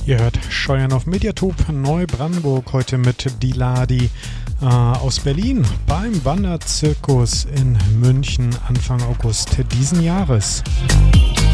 Ihr hört Scheuern auf Mediatube Neubrandenburg, heute mit Diladi aus Berlin beim Wanderzirkus in München Anfang August diesen Jahres.